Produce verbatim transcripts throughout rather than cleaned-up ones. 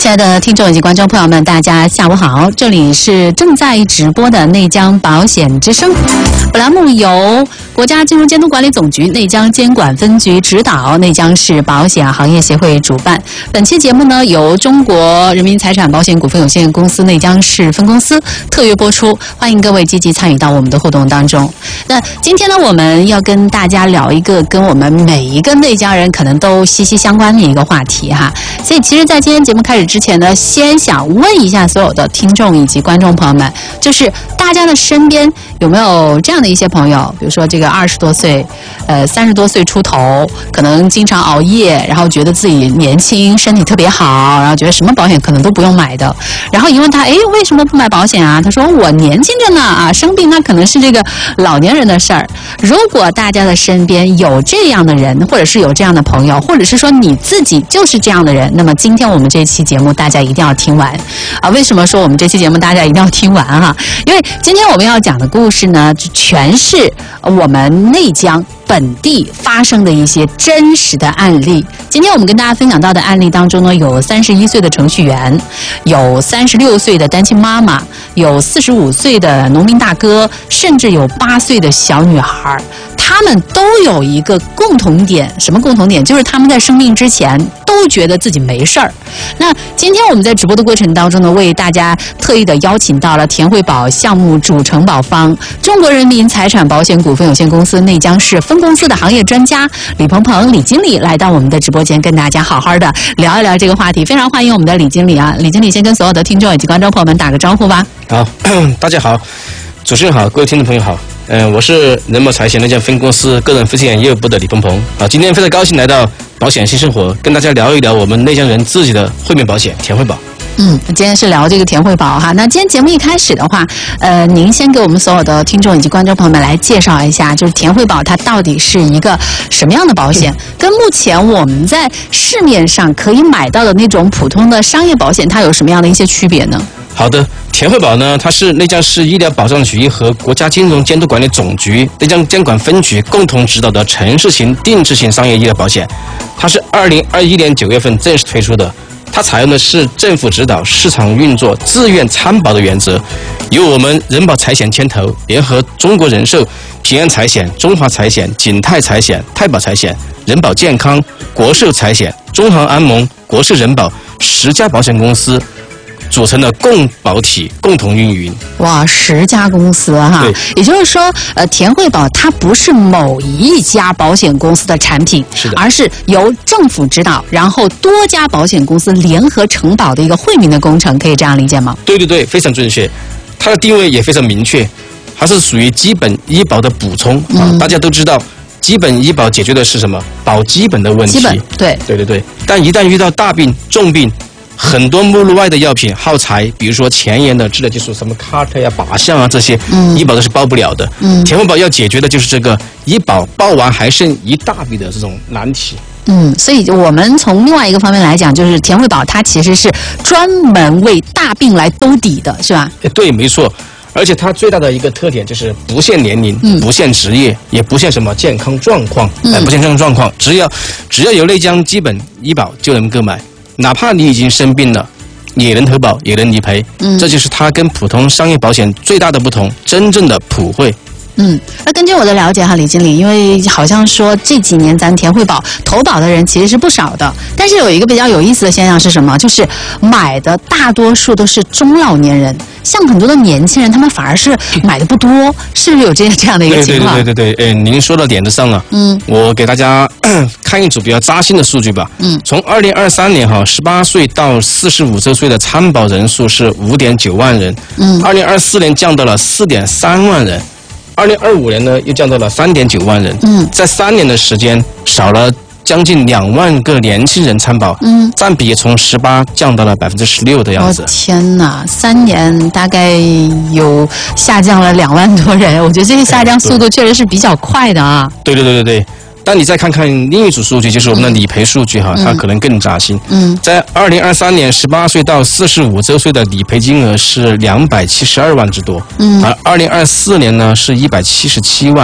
亲爱的听众以及观众朋友们，大家下午好，这里是正在直播的内江保险之声。本栏目由国家金融监督管理总局内江监管分局指导，内江市保险行业协会主办。本期节目呢，由中国人民财产保险股份有限公司内江市分公司特约播出，欢迎各位积极参与到我们的互动当中。那今天呢，我们要跟大家聊一个跟我们每一个内江人可能都息息相关的一个话题哈。所以其实在今天节目开始之前呢，先想问一下所有的听众以及观众朋友们，就是大家的身边有没有这样的一些朋友，比如说这个二十多岁呃三十多岁出头，可能经常熬夜，然后觉得自己年轻身体特别好，然后觉得什么保险可能都不用买的，然后一问他，哎，为什么不买保险啊？他说我年轻着呢啊，生病那可能是这个老年人的事儿。如果大家的身边有这样的人，或者是有这样的朋友，或者是说你自己就是这样的人，那么今天我们这期节目大家一定要听完啊！为什么说我们这期节目大家一定要听完哈？因为今天我们要讲的故事呢，全是我们内江本地发生的一些真实的案例。今天我们跟大家分享到的案例当中呢，有三十一岁的程序员，有三十六岁的单亲妈妈，有四十五岁的农民大哥，甚至有八岁的小女孩。他们都有一个共同点，什么共同点？就是他们在生病之前都觉得自己没事儿。那今天我们在直播的过程当中呢，为大家特意的邀请到了田惠保项目主承保方中国人民财产保险股份有限公司内江市分公司的行业专家李鹏鹏李经理来到我们的直播间，跟大家好好的聊一聊这个话题。非常欢迎我们的李经理啊！李经理先跟所有的听众以及观众朋友们打个招呼吧。 好，大家好，主持人好，各位听众朋友好。嗯、呃，我是人保财险内江分公司个人风险业务部的李鹏鹏啊，今天非常高兴来到保险新生活，跟大家聊一聊我们内江人自己的惠民保险田惠保。 嗯，今天是聊这个田惠保哈。那今天节目一开始的话，呃，您先给我们所有的听众以及观众朋友们来介绍一下，就是田惠保它到底是一个什么样的保险，跟目前我们在市面上可以买到的那种普通的商业保险，它有什么样的一些区别呢？ 好的，田惠保呢，它是内江市医疗保障局和国家金融监督管理总局内江监管分局共同指导的城市型定制型商业医疗保险。它是二零二一年九月份正式推出的。它采用的是政府指导、市场运作、自愿参保的原则，由我们人保财险牵头，联合中国人寿、平安财险、中华财险、景泰财险、太保财险、人保健康、国寿财险、中航安盟、国寿人保十家保险公司组成的共保体共同运营。 哇，十家公司哈，也就是说，呃，田惠保它不是某一家保险公司的产品， 是的， 而是由政府指导，然后多家保险公司联合承保的一个惠民的工程，可以这样理解吗？ 对对对，非常准确，它的定位也非常明确，它是属于基本医保的补充啊、嗯。大家都知道，基本医保解决的是什么？保基本的问题。 基本，对对对对。但一旦遇到大病、重病，很多目录外的药品耗材，比如说前沿的治疗技术，什么卡特呀、靶向啊这些，嗯，医保都是报不了的。嗯，田惠保要解决的就是这个医保报完还剩一大笔的这种难题。 嗯，所以我们从另外一个方面来讲，就是田惠保它其实是专门为大病来兜底的，是吧？ 对，没错。而且它最大的一个特点就是不限年龄、嗯、不限职业，也不限什么健康状况，哎、嗯，不限健康状况，只要只要有内江基本医保就能购买。哪怕你已经生病了，也能投保，也能理赔。嗯，这就是它跟普通商业保险最大的不同，真正的普惠。 嗯，那根据我的了解哈，李经理，因为好像说这几年咱田惠保投保的人其实是不少的，但是有一个比较有意思的现象是什么？就是买的大多数都是中老年人，像很多的年轻人，他们反而是买的不多，是不是有这这样的一个情况？ 对对对对对，哎，您说到点子上了。嗯，我给大家看一组比较扎心的数据吧。嗯，从二零二三年哈，十八岁到四十五周岁的参保人数是五点九万人。嗯，二零二四年降到了四点三万人。二零二五年呢，又降到了三点九万人。嗯，在三年的时间，少了将近两万个年轻人参保。嗯，占比也从十八降到了百分之十六的样子。 哦，天哪，三年大概有下降了两万多人，我觉得这个下降速度确实是比较快的啊。 对对对对对。但你再看看另一组数据，就是我们的理赔数据哈，嗯、它可能更扎心。嗯，在二零二三年，十八岁到四十五周岁的理赔金额是两百七十二万之多。嗯，而二零二四年呢是一百七十七万，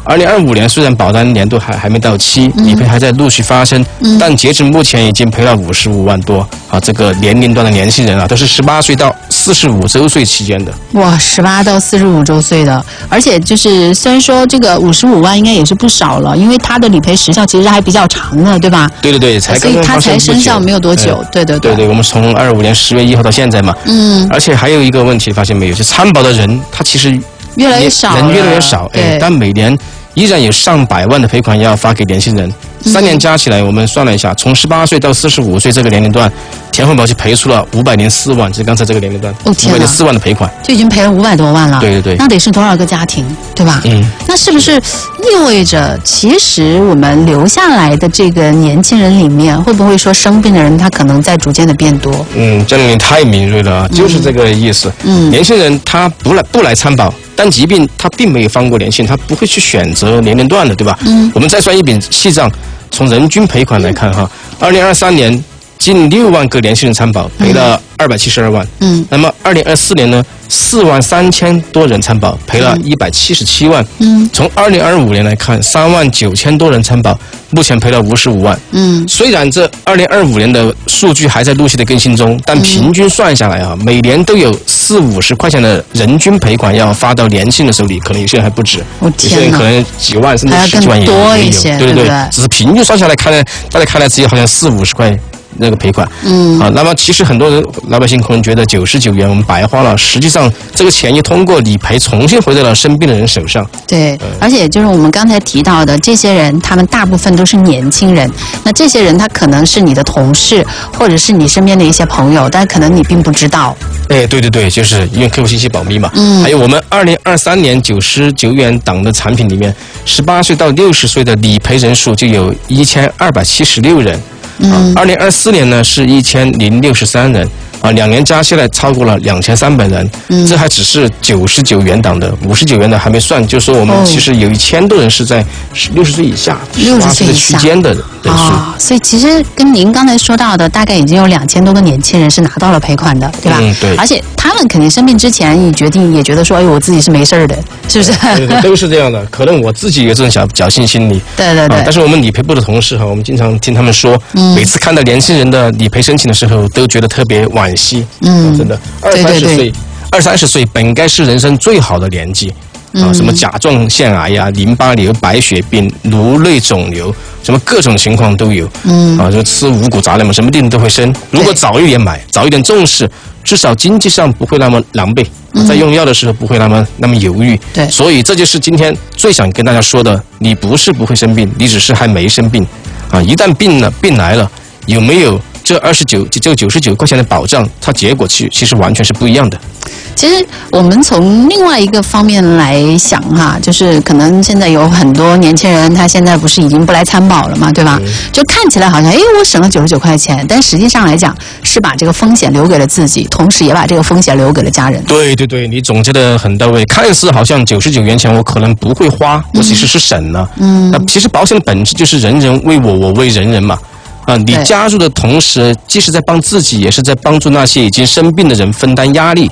二零二五年虽然保单年度还还没到期，理赔还在陆续发生，嗯、但截至目前已经赔了五十五万多啊！这个年龄段的年轻人啊，都是十八岁到四十五周岁期间的。 哇，十八到四十五周岁的，而且就是虽然说这个五十五万应该也是不少了，因为它的理赔时效其实还比较长的，对吧？ 对对对，才刚刚发生不久， 所以它才生效没有多久。 嗯、 对对对对，我们从二五年十月一号到现在嘛，嗯，而且还有一个问题，发现没有？就参保的人他其实越来越少， 人越来越少，哎，但每年依然有上百万的赔款要发给年轻人。三年加起来，我们算了一下，从十八岁到四十五岁这个年龄段，田惠保就赔出了五百零四万，就是刚才这个年龄段，五百零四万的赔款， 就已经赔了五百多万了。 对对对， 那得是多少个家庭，对吧？嗯，那是不是意味着，其实我们留下来的这个年轻人里面，会不会说生病的人他可能在逐渐的变多？ 嗯，这你太敏锐了，就是这个意思。嗯，年轻人他不来不来参保。但疾病它并没有放过年轻人，他不会去选择年龄段的，对吧？嗯，我们再算一笔细账，从人均赔款来看哈，二零二三年近六万个年轻人参保，赔了二百七十二万。嗯，那么二零二四年呢，四万三千多人参保，赔了一百七十七万。嗯，从二零二五年来看，三万九千多人参保，目前赔了五十五万。嗯，虽然这二零二五年的数据还在陆续的更新中，但平均算下来啊，每年都有四五十块钱的人均赔款要发到年轻人手里，可能有些人还不止，有些人可能几万甚至十几万也有。 多一些， 对对对，只是平均算下来看来，大家看来只有好像四五十块。那个赔款，嗯，啊，那么其实很多人老百姓可能觉得九十九元我们白花了，实际上这个钱又通过理赔重新回到了生病的人手上。 对，呃、而且就是我们刚才提到的这些人，他们大部分都是年轻人。那这些人他可能是你的同事，或者是你身边的一些朋友，但可能你并不知道。 哎，对对对，就是因为客户信息保密嘛。嗯。还有我们二零二三年九十九元档的产品里面，十八岁到六十岁的理赔人数就有一千二百七十六人。嗯，二零二四年呢是一千零六十三人，啊，两年加起来超过了两千三百人。嗯，这还只是九十九元档的，五十九元的还没算，就是说我们其实有一千多人是在六十岁以下、 六十岁的区间的人数。 啊、哦，所以其实跟您刚才说到的，大概已经有两千多个年轻人是拿到了赔款的，对吧？ 嗯，对。 而且他们肯定生病之前，也决定也觉得说，哎，我自己是没事的，是不是？ 对对，都是这样的。可能我自己有这种小侥幸心理。 对对对、啊。 但是我们理赔部的同事哈，我们经常听他们说，嗯、每次看到年轻人的理赔申请的时候，都觉得特别惋惜。嗯，啊、真的，二三十岁，二三十岁本该是人生最好的年纪。啊，什么甲状腺癌呀、淋巴瘤、白血病、颅内肿瘤，什么各种情况都有。嗯，啊，就吃五谷杂粮嘛，什么病都会生。如果早一点买，早一点重视，至少经济上不会那么狼狈，嗯、在用药的时候不会那么那么犹豫。对，所以这就是今天最想跟大家说的：你不是不会生病，你只是还没生病。啊，一旦病了，病来了，有没有这二十九就九十九块钱的保障？它结果其其实完全是不一样的。 其实我们从另外一个方面来想哈，就是可能现在有很多年轻人，他现在不是已经不来参保了嘛，对吧？嗯、就看起来好像，哎，我省了九十九块钱，但实际上来讲，是把这个风险留给了自己，同时也把这个风险留给了家人。 对对对，你总结得很到位。看似好像九十九元钱我可能不会花，我其实是省了。嗯，那其实保险的本质就是人人为我，我为人人嘛。啊，你加入的同时，既是在帮自己，也是在帮助那些已经生病的人分担压力。